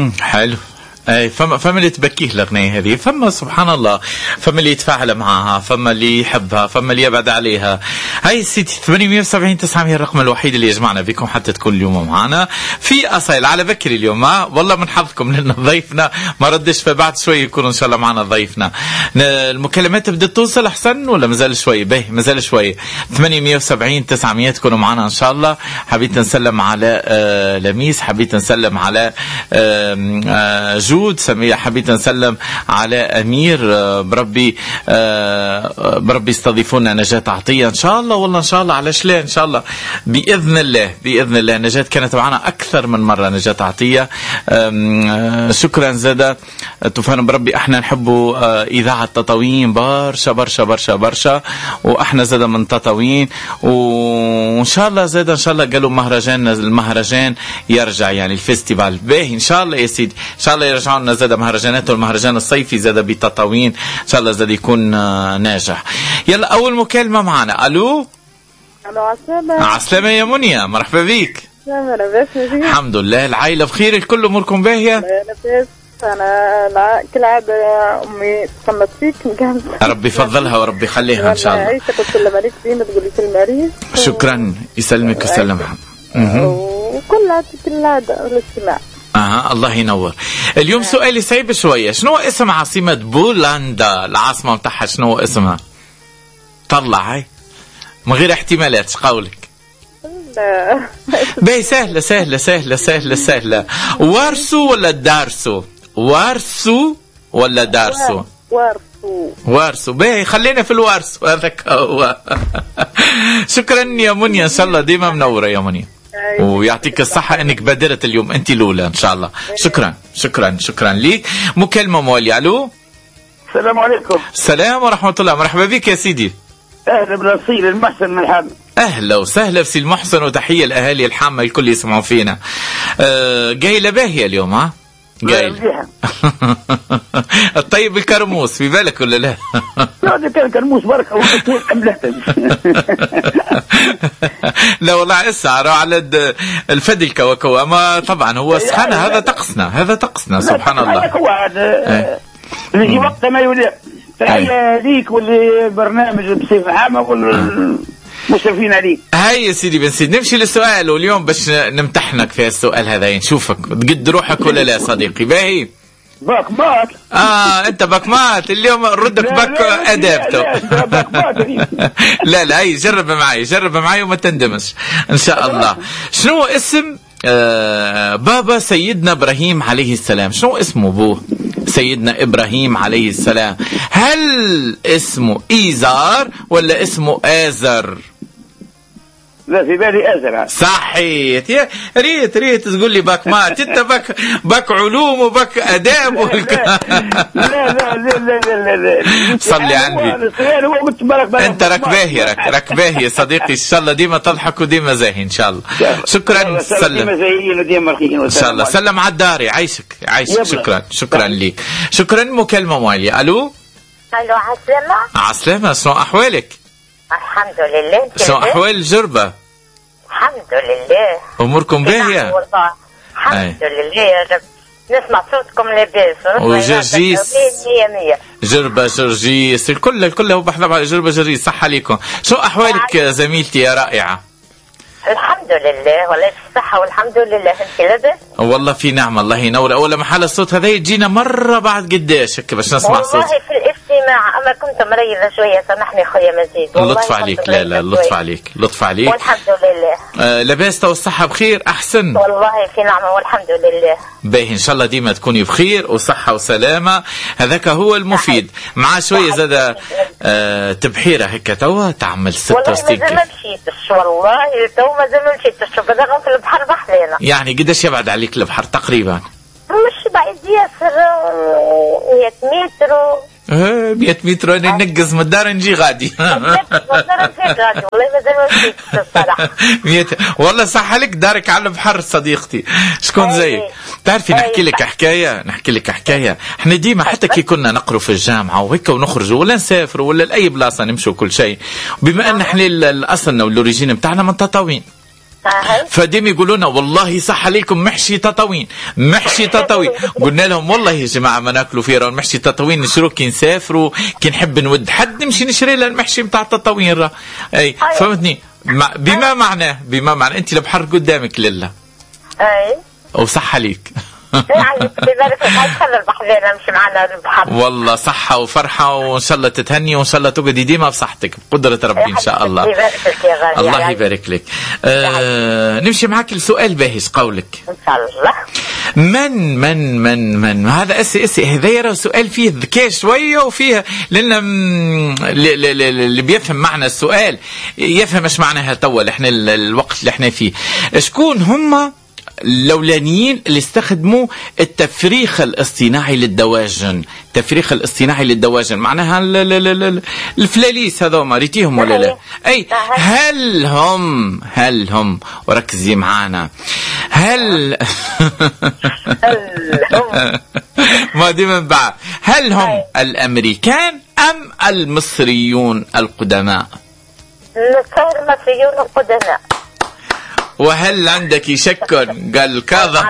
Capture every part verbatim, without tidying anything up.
امم حلو. اي فما فما اللي تبكيه الاغنيه هذه، فما سبحان الله، فما اللي يتفاعل معها، فما اللي يحبها، فما اللي يبعد عليها. هاي سيتي ثمانمية وسبعين تسعمية الرقم الوحيد اللي يجمعنا بكم حتى تكون اليوم معنا في أصيل على بكري اليوم. ها والله من حظكم لأن ضيفنا ما ردش، فبعد شوي يكون إن شاء الله معنا ضيفنا. المكالمات بدأت توصل أحسن ولا مازال شوي؟ به مازال شوي. ثمانمية وسبعين تسعمية تكونوا معنا إن شاء الله. حبيت نسلم على آه لميس، حبيت نسلم على آه آه جود سمية، حبيت نسلم على أمير. آه بربي آه بربي استضيفونا نجاة عطية إن شاء الله. والله إن شاء الله على شلون إن شاء الله بإذن الله بإذن الله. نجاة كانت معنا أكثر من مرة نجاة عطية. آه شكرا زادة تفهم بربي. احنا نحبوا آه إذاعة تطاوين برشا برشا برشا برشا، وإحنا زادة من تطاوين، وإن شاء الله زادة إن شاء الله قالوا مهرجان المهرجان يرجع يعني الفيستيفال باهي إن شاء الله يا سيدي. إن شاء الله يرجعوا لنا زادة مهرجانات، والمهرجان الصيفي زادة بتطاوين إن شاء الله زادة يكون آه ناجح. يلا أول مكالمة معنا. ألو الو عسلامة. عسلامة يا منيا، مرحبا بيك. الحمد لله العائلة بخير، الكل أموركم باهية؟ لاباس. أنا كالعادة يا أمي تصمت فيك مقامت. ربي يفضلها وربي يخليها إن شاء الله. عيشة كل مالك ديما تقولي في المريض. شكرا يسلمك ويسلمها. وكل عادة العادة الاستماع. اها الله ينور. اليوم سؤالي صعب شوية. شنو اسم عاصمة بولندا؟ العاصمة متاعها شنو اسمها؟ طلع هاي من غير احتمالات قولك. باهي سهلة سهلة سهلة سهلة سهلة. وارسو ولا دارسو؟ وارسو ولا دارسو؟ وارسو. وارسو. باهي خلينا في الوارسو هذاك هو. شكرا يا منيا، ان شاء الله ديما منورة يا منيا، ويعطيك الصحة انك بادرت اليوم، انت الاولى ان شاء الله. شكرا شكرا شكرا ليك. مكالمة موالية. الو السلام عليكم. السلام ورحمة الله، مرحبا بك يا سيدي. اهلا بالأصيل المحسن من الحامة. اهلا وسهلا بسي المحسن، وتحية الاهالي الحامة الكل يسمعوا فينا. أه جايلة باهية اليوم. ها جايلة الطيب الكرموس في بالك ولا لا؟ لا كان كرموس بركة وطول أملته. لا والله اسعى على الفد الكوكو، اما طبعا هو سخانة، هذا طقسنا هذا طقسنا سبحان الله. يجي وقت ما يولي. تحية ليك واللي برنامج بصفة عامة والمشرفين عليك. هاي يا سيدي بن سيدي نمشي للسؤال، واليوم باش نمتحنك في السؤال هذا نشوفك تقد روحك ولا لا صديقي. باهي باك مات. اه انت باك مات اليوم، ردك باك ادابته. لا لا هاي جرب معي جرب معي وما تندمش ان شاء الله. شنو اسم آه بابا سيدنا ابراهيم عليه السلام؟ شنو اسمه ابوه سيدنا ابراهيم عليه السلام؟ هل اسمه ايزار ولا اسمه آزر؟ لا في بالي أزرع. صحيت يا ريت ريت تقول لي باك مات، انت باك باك علوم وباك اداب والك... لا لا لا لا لا لا صلي عندي. انت راك باهي راك راك باهي يا صديقي، ان شاء الله ديما تضحك وديما زاهي ان شاء الله. شكرا سلم ان شاء الله. سلم على الدار يعيشك يعيشك. شكرا شكرا ليك. شكرا. مكالمة موالية. الو الو عسلامة. عسلامة، شنو احوالك؟ الحمد لله. شنو احوال الجربة؟ الحمد لله. اموركم باهية؟ والله الحمد لله يا رب. نسمع صوتكم لاباس. وجرجيس جربة جرجيس الكل الكل هو بحث على جربة جرجيس. صح عليكم. شو احوالك زميلتي يا رائعة؟ الحمد لله والله في الصحة والحمد لله. انت لاباس؟ والله في نعمة الله ينور. اول محل الصوت هذا يجينا مرة بعد قداش هيك باش نسمع صوت. والله في الاستماع اما كنت مريضة شوية سامحني خويا مزيد. لطف عليك. لا لا لطف عليك لطف عليك. والحمد لله. آه لاباس والصحة بخير أحسن؟ والله في نعمة والحمد لله. باهي إن شاء الله ديما تكوني بخير وصحة وسلامة، هذاك هو المفيد. مع شوية زاد آه تبحيرة هيك توا تعمل ستة وستين. والله ما مشيتش والله تو مازال ما مشيتش. بدنا في البحر بحذانا. يعني قداش يبعد عليك البحر تقريبا؟ مش بعيد ياسر، مية متر. اه مية متر انا ننقز من الدار نجي غادي. والله مازال ما مشيتش الصراحة. والله صح لك دارك على البحر صديقتي. شكون زيك؟ تعرفي نحكي لك حكاية نحكي لك حكاية. احنا ديما حتى كي كنا نقروا في الجامعة وهيك ونخرجوا ولا نسافروا ولا لأي بلاصة نمشوا كل شيء، بما ان احنا الاصلنا والاوريجين بتاعنا من تطاوين. فديم يقولوا لنا والله صح عليكم محشي تطاوين محشي تطاوين. قلنا لهم والله يا جماعه ما ناكلوا فيه راه محشي تطاوين نشروه كي نسافروا كي نحب نود حد نمشي نشري له المحشي نتاع التطاوين راه. اي فهمتني بما معناه بما معناه انت البحر قدامك لله. اي وصح عليك. والله صحة وفرحة وإن شاء الله تتهني وإن شاء الله تقعدي ديما بصحتك بقدرة ربي إن شاء الله. الله يبارك لك. آه نمشي معك لسؤال باهش قولك. إن شاء الله. من من من من هذا اسي اسي هذا يرى سؤال فيه ذكاء شوية وفيه لأن اللي بيفهم معنى السؤال يفهم ايش معناها توا احنا الوقت اللي احنا فيه. شكون هم اللولانيين اللي استخدموا التفريخ الاصطناعي للدواجن؟ التفريخ الاصطناعي للدواجن معناها الفلاليس هذوما ريتيهم ولا لا؟ اي هل هم هل هم وركزي معانا هل ما دي من بعد هل هم الامريكان ام المصريون القدماء؟ المصريون القدماء. وهل عندك شك؟ قال كذا.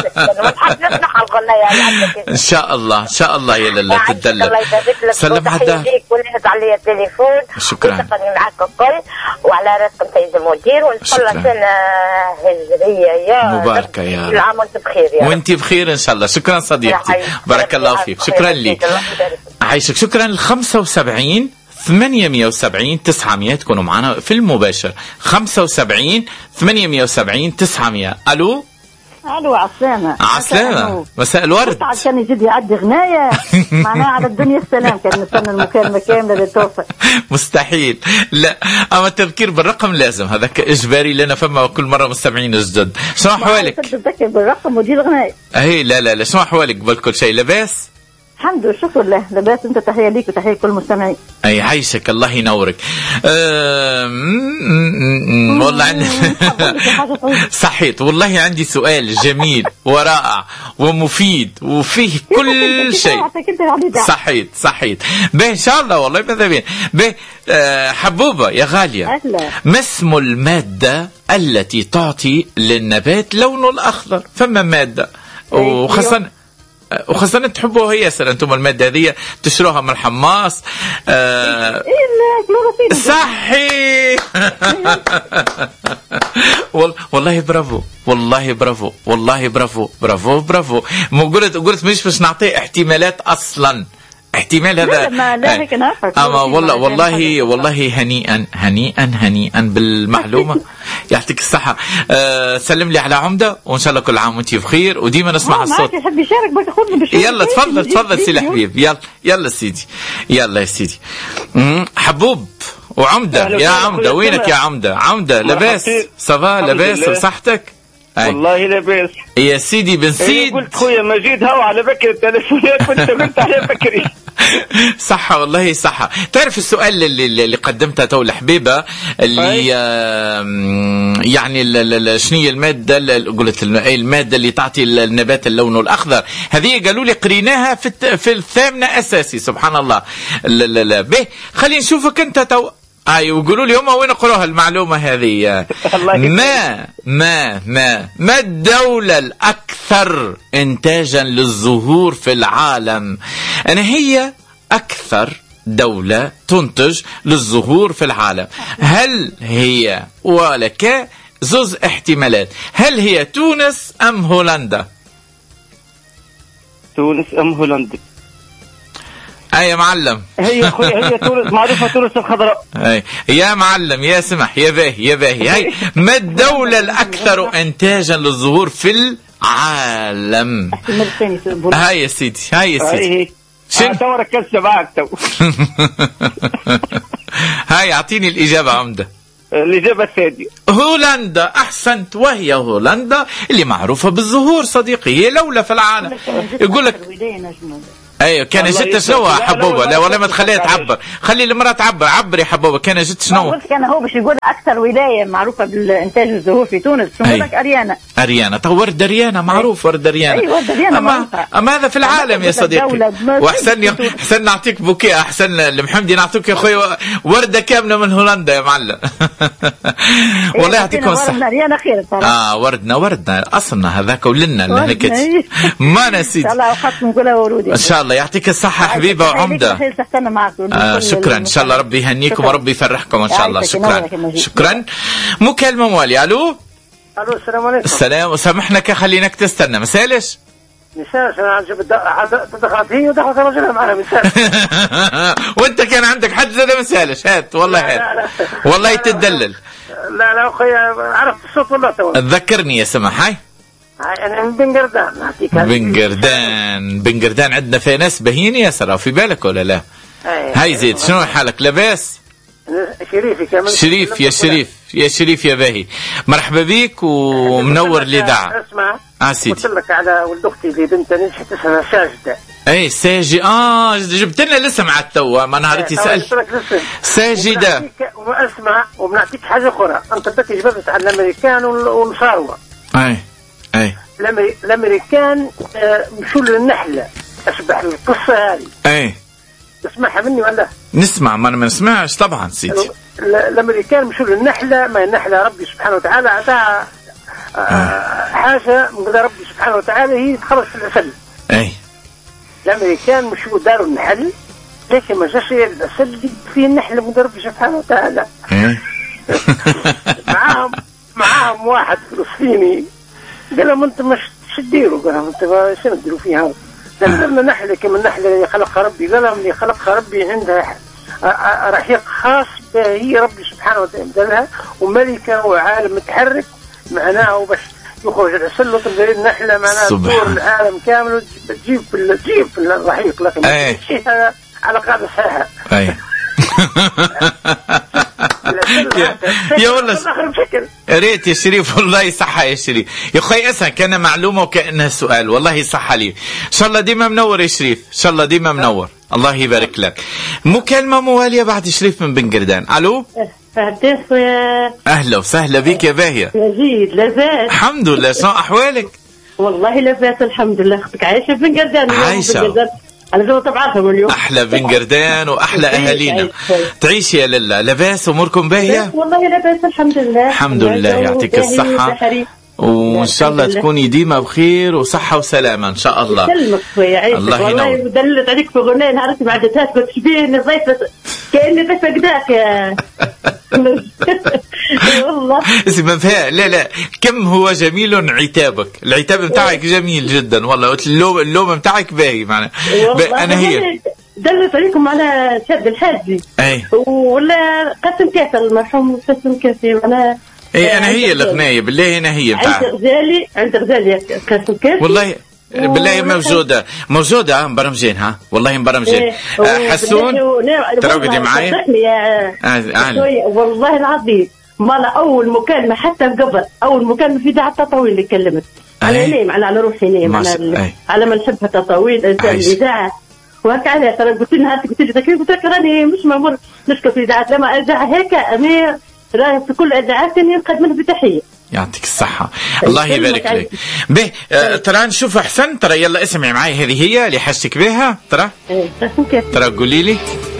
ان شاء الله ان شاء الله يا لاله تدلل. سلم حدا ونهز علي التليفون. شكرا. وتقني معك الكل وعلى راسكم سيد المدير وان شاء الله سنه هجريه يا مباركه يا رب. العام وانت بخير يا رب. وانت بخير ان شاء الله. شكرا صديقتي بارك الله فيك. شكرا لك عايشك. شكرا ل خمسة وسبعين ثمانمية وسبعين تسعمية تكونوا معنا في المباشر. خمسة وسبعين ثمانمية وسبعين تسعمية. الو الو عسلامة. عسلامة مساء الورد. كان يجي يعدي غناية معناها على الدنيا السلام. كان نستنى المكالمة كاملة لتوصل. مستحيل لا اما التذكير بالرقم لازم هذاك اجباري لنا فما كل مرة مستمعين جدد. شنو احوالك؟ تذكر بالرقم ودي الغناية. اهي لا لا لا شنو احوالك قبل كل شيء؟ لاباس؟ الحمد لله شكر الله لاباس. انت تحية ليك وتحية كل المستمعين. اي عايشك الله ينورك. أه... والله عندي صحيت والله عندي سؤال جميل ورائع ومفيد وفيه كل شيء. صحيت صحيت به ان شاء الله والله ماذا بين به. أه حبوبة يا غالية ما اسم المادة التي تعطي للنبات لونه الأخضر؟ فما مادة وخاصة وخاصة تحبوها هي سر انتم المادة هذه تشروها من الحماص. آه صحي. والله برافو والله برافو والله برافو برافو برافو. مو قلت قلت مش باش نعطيه احتمالات اصلا احتمال هذا. لا لا هيك نعرفك. اما والله والله والله هنيئا هنيئا هنيئا بالمعلومه. يعطيك الصحه. أه سلم لي على عمده وان شاء الله كل عام وانت بخير وديما نسمع الصوت. يحب يشارك بك خذني بشوي. يلا تفضل تفضل سي الحبيب. يلا يلا سيدي يلا يا سيدي. حبوب وعمده يا عمده وينك يا عمده؟ عمده لاباس صبا لاباس بصحتك؟ والله لاباس يا سيدي بن سيد. قلت خويا مجيد هاو على بكري التليفونات وانت قلت على بكري. صحة والله صحة. تعرف السؤال اللي, اللي قدمته تو الحبيبة اللي آه يعني شنو هي المادة قلت المادة اللي تعطي النبات اللون الأخضر؟ هذه قالوا لي قريناها في في الثامنة أساسي. سبحان الله. لا لا لا به خلينا نشوفك أنت تو. اي وقولوا لي هما وين قروها المعلومة هذه. ما ما ما ما الدولة الأكثر إنتاجا للزهور في العالم؟ أنا هي أكثر دولة تنتج للزهور في العالم. هل هي ولك زوز احتمالات؟ هل هي تونس أم هولندا؟ تونس أم هولندا؟ اي يا معلم. هي خويا هي تونس معروفة تونس الخضراء. اي يا معلم يا سمح يا باهي يا باهي. هي ما الدولة الأكثر إنتاجا للزهور في العالم؟ هاي يا سيدي هاي يا سيدي. شنو تو ركزت معك تو. هاي اعطيني الإجابة عمدة. الإجابة الثانية هولندا. أحسنت وهي هولندا اللي معروفة بالزهور صديقي. هي الأولى في العالم. يقول لك ايوه كان جت شنو حبوبه؟ لا والله ما تخليها تعبر، خلي المراه تعبر. عبري حبوبه كان جت شنو؟ قلت كان هو باش يقول اكثر ولايه معروفه بالانتاج الزهور في تونس شنو لك؟ اريانا. اريانا تو ورد اريانا معروف. ورد اريانا. اي ورد اريانا اما اما هذا في العالم يا صديقي. واحسن احسن نعطيك بوكيه، احسن المحمدي نعطيك يا اخوي ورده كامله من هولندا يا معلم. والله يعطيكم الصحه. اريانا خير اه وردنا وردنا اصلنا هذاك ولنا اللي هيك ما نسيت. ان شاء الله وخاطر نقولها ورودي. ان شاء الله يعطيك الصحه حبيبه وعمده. آه شكرا ان شاء الله ربي يهنيكم وربي يفرحكم ان شاء الله. شكرا شكرا. مكالمه موالي. الو الو السلام عليكم. السلام. وسامحنا خليناك تستنى. مسالش مساش انا دخلت هي ودخلت رجلها معنا مساش. وانت كان عندك حد زاد مسالش. هات والله هات والله تدلل. لا لا اخوي عرفت الصوت والله تو. تذكرني يا سمح. هاي انا من بنقردان نعطيك. بنقردان بنقردان عندنا في ناس بهين يا سرا في بالك ولا لا؟ هاي زيد شنو حالك لاباس؟ شريفي كمان. شريف يا شريف يا شريف يا باهي مرحبا بيك ومنور الاذاعه. اسمع اه سيدي قلت لك على ولد اختي اللي بنتها نجحت اسمها ساجده. اي ساجي اه جبت لنا الاسم على التوا ما نهارتي سال ساجده. واسمع وبنعطيك حاجه اخرى انت بدك جبت على الامريكان والمصاروه. اي اي الامريكان مشوا للنحله اشبح القصه هذه. اي تسمعها مني ولا؟ نسمع. ما انا ما نسمعش طبعا سيدي. الامريكان مشوا للنحله ما النحله ربي سبحانه وتعالى عطاها حاجه من ربي سبحانه وتعالى هي تخرج في العسل. اي الامريكان مشوا داروا النحل لكن ما جاش العسل اللي فيه النحله من ربي سبحانه وتعالى. معاهم معاهم واحد فلسطيني قال لهم انتم مش تديروا؟ قال لهم انتم شنو تديروا فيها؟ قال لهم نحله كما النحله اللي خلقها ربي. قال لهم اللي خلقها ربي عندها رحيق خاص هي ربي سبحانه وتعالى وملكه وعالم متحرك معناه باش يخرج العسل وتبدا النحله معناها تدور العالم كامل وتجيب تجيب الرحيق لكن شيء على قاعده صحيحه. اي يا والله يا ريت يا شريف والله صحة يا شريف يا اخي. اسا كان معلومه وكانها سؤال والله صحة لي. ان شاء الله ديما منور يا شريف ان شاء الله ديما منور. الله يبارك لك. مكالمه مواليه بعد شريف من بنقردان. الو اهلا وسهلا بك يا باهيه. يزيد لاباس؟ الحمد لله. شنو احوالك؟ والله لاباس الحمد لله. اختك عايشه في بنقردان؟ عايشه على جو تبعثهم اليوم. احلى بنقردان واحلى اهالينا. تعيش يا لله. لاباس اموركم باهيه؟ والله لاباس الحمد لله. الحمد لله يعطيك الصحه وان شاء الله تكوني ديما بخير وصحه وسلامه ان شاء الله. يسلمك خويا عيشك. والله دلت عليك في غنايه نهارتي ما عدتهاش قلت شبيه ضيفه كاني ضيفه قداك يا والله. اسمع فيها لا لا كم هو جميل عتابك. العتاب بتاعك جميل جدا والله. اللوم اللوم بتاعك باهي معنا. انا هي دلت عليكم على شد الحاجي. اي ولا قسم كاسه المرحوم قسم كاسه انا. اي انا هي الغنايه بالله. انا هي بتاع عند غزالي عند غزالي قسم كاسه والله بالله موجوده موجوده مبرمجينها والله مبرمجين. حسون تراقدي معي والله العظيم. ما اول مكالمه حتى قبل اول مكالمه في اذاعه التطاويل اللي كلمت على نيم على على روحي نيم على على ما نحبها تطاويل الاذاعه وهكذا. ترى قلت لها قلت لي تكلم قلت لك راني مش مامور نشكر في اذاعه لما اذاعه هيك امير راه في كل اذاعات نقدم لها بتحيه. يعطيك الصحة الله يبارك لك. به آه ترى نشوف أحسن. ترى يلا اسمعي معي هذه هي اللي حشتك بها. ترى ترى قولي لي